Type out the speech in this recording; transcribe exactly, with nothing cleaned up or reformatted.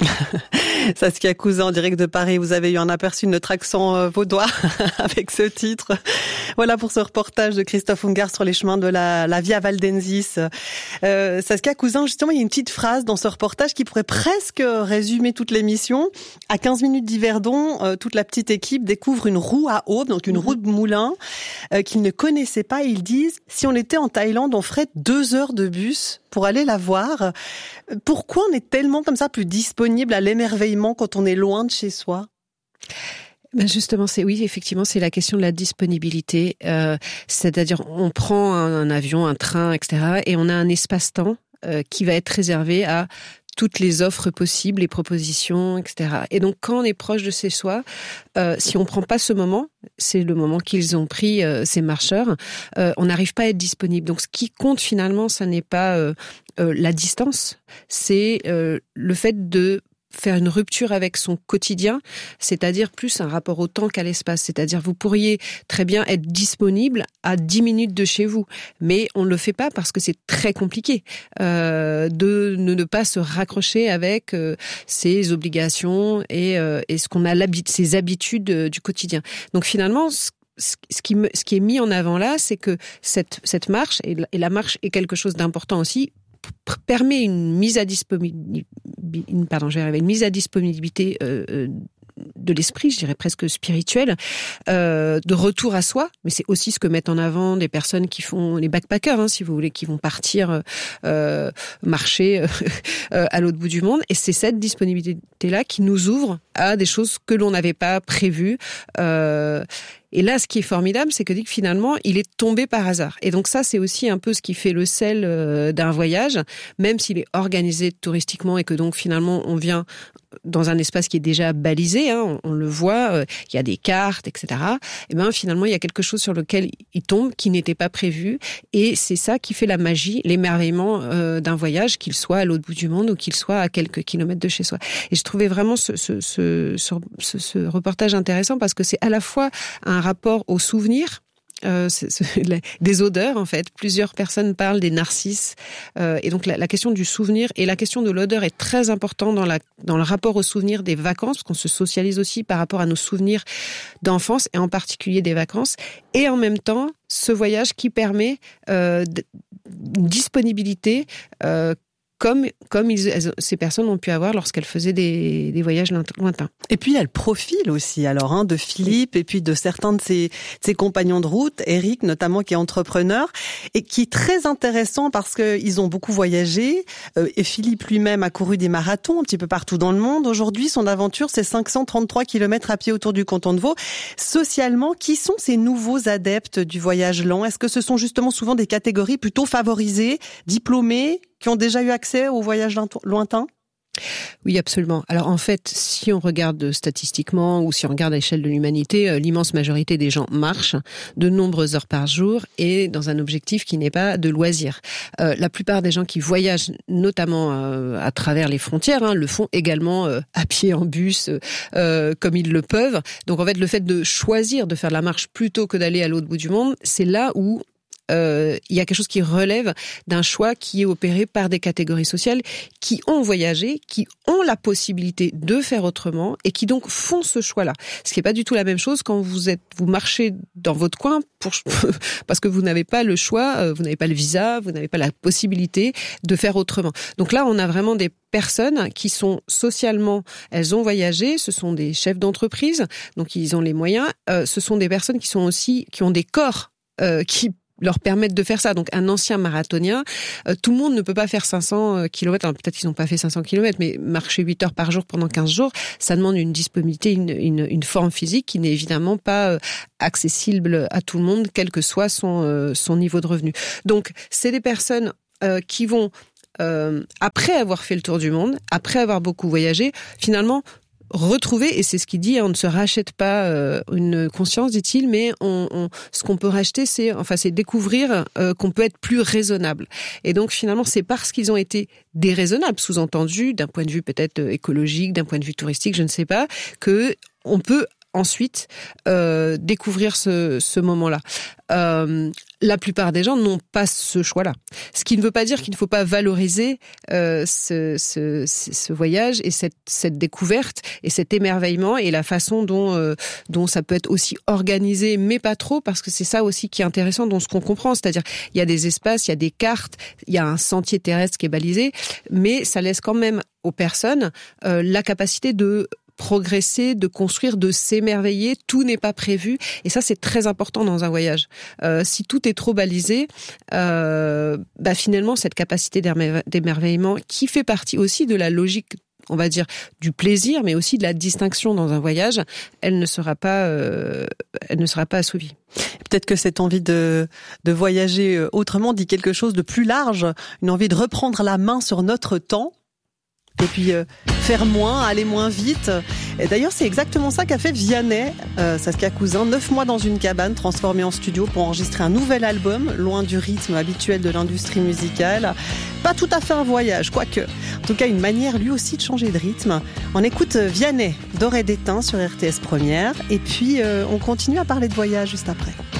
Saskia Cousin, en direct de Paris, vous avez eu un aperçu de notre accent vaudois avec ce titre. Voilà pour ce reportage de Christophe Ungart sur les chemins de la, la Via Valdensis. Euh, Saskia Cousin, justement, il y a une petite phrase dans ce reportage qui pourrait presque résumer toute l'émission. À quinze minutes d'Yverdon, euh, toute la petite équipe découvre une roue à aube, donc une mmh. roue de moulin euh, qu'ils ne connaissaient pas. Ils disent, si on était en Thaïlande, on ferait deux heures de bus pour aller la voir. Pourquoi on est tellement comme ça plus disponible à l'émerveillement quand on est loin de chez soi ? Ben justement, c'est oui, effectivement, c'est la question de la disponibilité. Euh, c'est-à-dire, on prend un, un avion, un train, et cetera, et on a un espace-temps euh, qui va être réservé à toutes les offres possibles, les propositions, et cetera. Et donc, quand on est proche de chez soi, euh, si on prend pas ce moment, c'est le moment qu'ils ont pris, euh, ces marcheurs, euh, on n'arrive pas à être disponible. Donc, ce qui compte finalement, ça n'est pas euh, euh, la distance, c'est euh, le fait de faire une rupture avec son quotidien, c'est-à-dire plus un rapport au temps qu'à l'espace. C'est-à-dire, vous pourriez très bien être disponible à dix minutes de chez vous, mais on ne le fait pas parce que c'est très compliqué euh, de ne, ne pas se raccrocher avec euh, ses obligations et, euh, et ce qu'on a l'habitude, ses habitudes euh, du quotidien. Donc finalement, ce Ce qui, me, ce qui est mis en avant là, c'est que cette, cette marche, et la, et la marche est quelque chose d'important aussi, p- permet une mise à disponibilité, pardon, je vais arriver, une mise à disponibilité euh, de l'esprit, je dirais presque spirituelle, euh, de retour à soi. Mais c'est aussi ce que mettent en avant des personnes qui font les backpackers, hein, si vous voulez, qui vont partir euh, marcher euh, à l'autre bout du monde. Et c'est cette disponibilité-là qui nous ouvre à des choses que l'on n'avait pas prévues. Euh, Et là, ce qui est formidable, c'est que dit que finalement, il est tombé par hasard. Et donc ça, c'est aussi un peu ce qui fait le sel d'un voyage, même s'il est organisé touristiquement et que donc finalement, on vient dans un espace qui est déjà balisé, hein, on, on le voit, euh, il y a des cartes, et cetera. Et ben finalement, il y a quelque chose sur lequel il tombe qui n'était pas prévu. Et c'est ça qui fait la magie, l'émerveillement euh, d'un voyage, qu'il soit à l'autre bout du monde ou qu'il soit à quelques kilomètres de chez soi. Et je trouvais vraiment ce, ce, ce, ce, ce reportage intéressant parce que c'est à la fois un rapport aux souvenirs, euh, c'est, c'est, des odeurs en fait. Plusieurs personnes parlent des narcisses euh, et donc la, la question du souvenir et la question de l'odeur est très importante dans, la, dans le rapport aux souvenirs des vacances parce qu'on se socialise aussi par rapport à nos souvenirs d'enfance et en particulier des vacances et en même temps ce voyage qui permet euh, une disponibilité euh, comme comme ils, elles, ces personnes ont pu avoir lorsqu'elles faisaient des, des voyages lointains. Et puis il y a le profil aussi, alors hein, de Philippe et puis de certains de ses, de ses compagnons de route, Eric notamment qui est entrepreneur et qui est très intéressant parce que ils ont beaucoup voyagé. Euh, et Philippe lui-même a couru des marathons un petit peu partout dans le monde. Aujourd'hui, son aventure c'est cinq cent trente-trois kilomètres à pied autour du canton de Vaud. Socialement, qui sont ces nouveaux adeptes du voyage lent ? Est-ce que ce sont justement souvent des catégories plutôt favorisées, diplômés, qui ont déjà eu accès aux voyages lointains ? Oui, absolument. Alors en fait, si on regarde statistiquement ou si on regarde à l'échelle de l'humanité, l'immense majorité des gens marchent de nombreuses heures par jour et dans un objectif qui n'est pas de loisir. Euh, la plupart des gens qui voyagent, notamment euh, à travers les frontières, hein, le font également euh, à pied, en bus, euh, comme ils le peuvent. Donc en fait, le fait de choisir de faire la marche plutôt que d'aller à l'autre bout du monde, c'est là où Euh, il y a quelque chose qui relève d'un choix qui est opéré par des catégories sociales qui ont voyagé, qui ont la possibilité de faire autrement et qui donc font ce choix-là. Ce qui n'est pas du tout la même chose quand vous êtes, vous marchez dans votre coin pour, parce que vous n'avez pas le choix, vous n'avez pas le visa, vous n'avez pas la possibilité de faire autrement. Donc là, on a vraiment des personnes qui sont socialement, elles ont voyagé, ce sont des chefs d'entreprise, donc ils ont les moyens, euh, ce sont des personnes qui sont aussi, qui ont des corps euh, qui leur permettre de faire ça. Donc, un ancien marathonien, euh, tout le monde ne peut pas faire cinq cents kilomètres. Alors, peut-être qu'ils n'ont pas fait cinq cents kilomètres, mais marcher huit heures par jour pendant quinze jours, ça demande une disponibilité, une, une, une forme physique qui n'est évidemment pas euh, accessible à tout le monde, quel que soit son, euh, son niveau de revenu. Donc, c'est des personnes euh, qui vont, euh, après avoir fait le tour du monde, après avoir beaucoup voyagé, finalement, retrouver, et c'est ce qu'il dit, on ne se rachète pas euh, une conscience, dit-il, mais on, on, ce qu'on peut racheter, c'est, enfin, c'est découvrir euh, qu'on peut être plus raisonnable. Et donc, finalement, c'est parce qu'ils ont été déraisonnables, sous-entendu, d'un point de vue peut-être écologique, d'un point de vue touristique, je ne sais pas, que on peut ensuite euh, découvrir ce, ce moment-là. Euh, la plupart des gens n'ont pas ce choix-là. Ce qui ne veut pas dire qu'il ne faut pas valoriser euh, ce, ce, ce voyage et cette, cette découverte et cet émerveillement et la façon dont, euh, dont ça peut être aussi organisé, mais pas trop, parce que c'est ça aussi qui est intéressant dans ce qu'on comprend. C'est-à-dire, il y a des espaces, il y a des cartes, il y a un sentier terrestre qui est balisé, mais ça laisse quand même aux personnes euh, la capacité de progresser, de construire, de s'émerveiller. Tout n'est pas prévu. Et ça, c'est très important dans un voyage. Euh, si tout est trop balisé, euh, bah finalement, cette capacité d'émerveillement qui fait partie aussi de la logique, on va dire, du plaisir, mais aussi de la distinction dans un voyage, elle ne sera pas, euh, elle ne sera pas assouvie. Peut-être que cette envie de, de voyager autrement dit quelque chose de plus large, une envie de reprendre la main sur notre temps. Et puis euh, faire moins, aller moins vite. Et d'ailleurs, c'est exactement ça qu'a fait Vianney, euh, Saskia Cousin, neuf mois dans une cabane transformée en studio pour enregistrer un nouvel album, loin du rythme habituel de l'industrie musicale. Pas tout à fait un voyage, quoique. En tout cas, une manière lui aussi de changer de rythme. On écoute Vianney, d'Or et d'étain sur R T S Première. Et puis, euh, on continue à parler de voyage juste après.